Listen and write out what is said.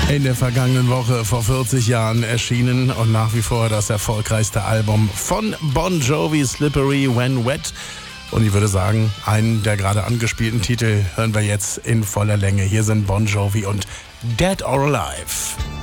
In der vergangenen Woche vor 40 Jahren erschienen und nach wie vor das erfolgreichste Album von Bon Jovi, Slippery When Wet. Und ich würde sagen, einen der gerade angespielten Titel hören wir jetzt in voller Länge. Hier sind Bon Jovi und Dead or Alive.